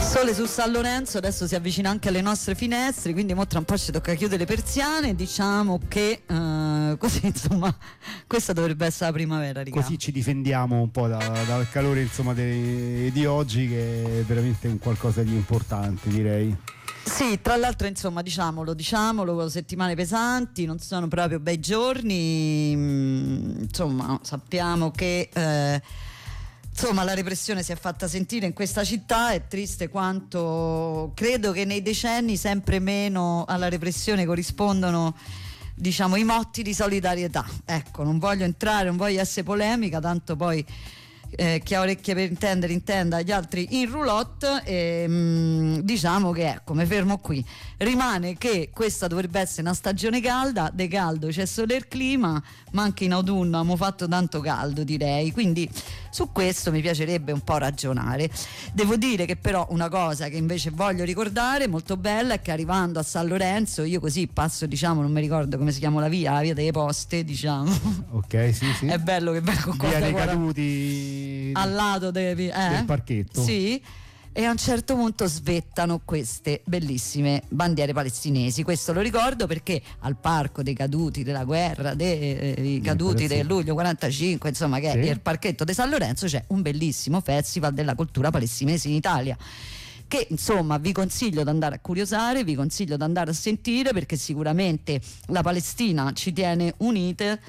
Sole su San Lorenzo, adesso si avvicina anche alle nostre finestre, quindi mo tra un po' ci tocca chiudere le persiane. Diciamo che così, insomma, questa dovrebbe essere la primavera, raga. Così ci difendiamo un po' dal calore, insomma, di oggi, che è veramente un qualcosa di importante, direi. Sì, tra l'altro, insomma, diciamolo, settimane pesanti, non sono proprio bei giorni, insomma, sappiamo che insomma la repressione si è fatta sentire in questa città. È triste quanto credo che nei decenni sempre meno alla repressione corrispondono, diciamo, i motti di solidarietà. Ecco, non voglio essere polemica, tanto poi chi ha orecchie per intendere intenda, gli altri in roulotte. Diciamo che, ecco, mi fermo qui. Rimane che questa dovrebbe essere una stagione calda, de caldo c'è solo il clima, ma anche in autunno abbiamo fatto tanto caldo, direi, quindi su questo mi piacerebbe un po' ragionare. Devo dire che però una cosa che invece voglio ricordare molto bella è che arrivando a San Lorenzo, io così passo, diciamo, non mi ricordo come si chiama la via delle Poste, diciamo. Ok, sì. È bello che vengo qua via dei Caduti, al lato del parchetto. Sì. E a un certo punto svettano queste bellissime bandiere palestinesi. Questo lo ricordo perché al Parco dei Caduti della guerra, dei caduti del luglio 45, insomma, che è il parchetto di San Lorenzo, c'è un bellissimo festival della cultura palestinese in Italia, che insomma vi consiglio di andare a curiosare, vi consiglio di andare a sentire, perché sicuramente la Palestina ci tiene unite,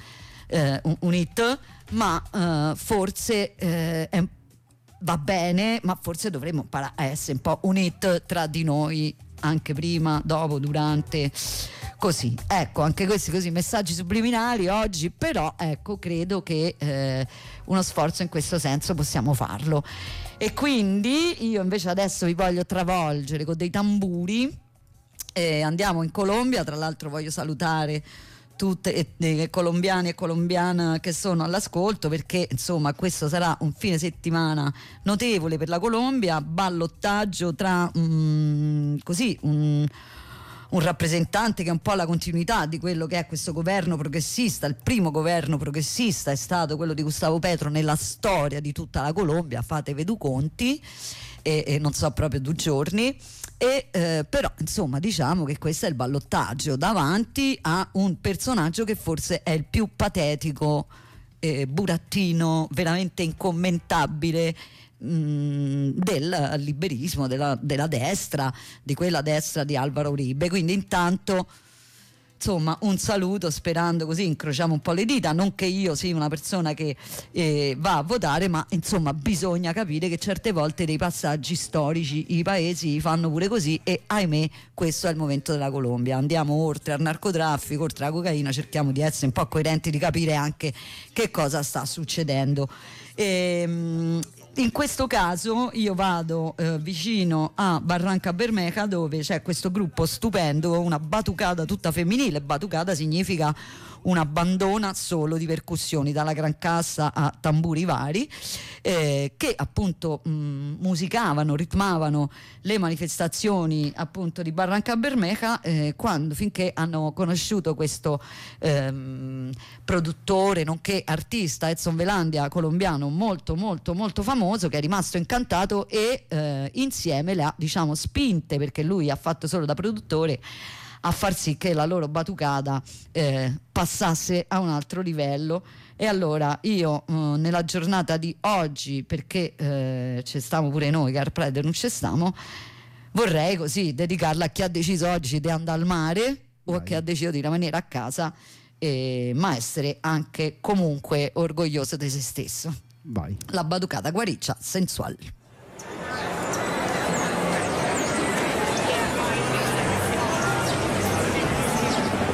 ma forse va bene, ma forse dovremmo imparare a essere un po' uniti tra di noi, anche prima, dopo, durante, così. Ecco, anche questi così messaggi subliminali oggi, però ecco, credo che uno sforzo in questo senso possiamo farlo. E quindi io invece adesso vi voglio travolgere con dei tamburi. Andiamo in Colombia, tra l'altro voglio salutare tutte le colombiani e colombiane che sono all'ascolto, perché insomma questo sarà un fine settimana notevole per la Colombia, ballottaggio tra un rappresentante che è un po' la continuità di quello che è questo governo progressista. Il primo governo progressista è stato quello di Gustavo Petro nella storia di tutta la Colombia, fatevi due conti, e non so, proprio 2 giorni. Però insomma diciamo che questo è il ballottaggio davanti a un personaggio che forse è il più patetico, burattino, veramente incommentabile del liberismo, della destra, di quella destra di Álvaro Uribe. Quindi intanto, insomma, un saluto, sperando, così incrociamo un po' le dita, non che io sia una persona che va a votare, ma insomma bisogna capire che certe volte dei passaggi storici i paesi fanno pure così, e ahimè questo è il momento della Colombia. Andiamo oltre al narcotraffico, oltre alla cocaina, cerchiamo di essere un po' coerenti, di capire anche che cosa sta succedendo. In questo caso io vado vicino a Barranca Bermeja, dove c'è questo gruppo stupendo, una batucada tutta femminile. Batucada significa una bandona solo di percussioni, dalla gran cassa a tamburi vari, che appunto musicavano, ritmavano le manifestazioni appunto di Barranca Bermeja, finché hanno conosciuto questo produttore nonché artista, Edson Velandia, colombiano molto molto molto famoso, che è rimasto incantato e insieme le ha, diciamo, spinte, perché lui ha fatto solo da produttore, a far sì che la loro batucada passasse a un altro livello. E allora io nella giornata di oggi, perché ci stiamo pure noi, Car Pride non ci stiamo, vorrei così dedicarla a chi ha deciso oggi di andare al mare o a chi ha deciso di rimanere a casa, ma essere anche comunque orgoglioso di se stesso. Vai. La batucata guariccia sensuale.